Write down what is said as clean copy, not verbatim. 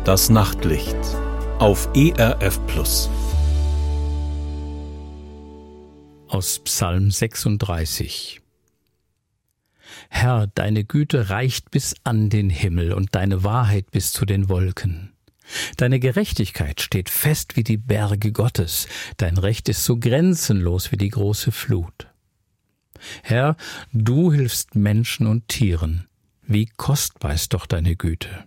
Das Nachtlicht auf ERF Plus. Aus Psalm 36. Herr, deine Güte reicht bis an den Himmel und deine Wahrheit bis zu den Wolken. Deine Gerechtigkeit steht fest wie die Berge Gottes, dein Recht ist so grenzenlos wie die große Flut. Herr, du hilfst Menschen und Tieren, wie kostbar ist doch deine Güte.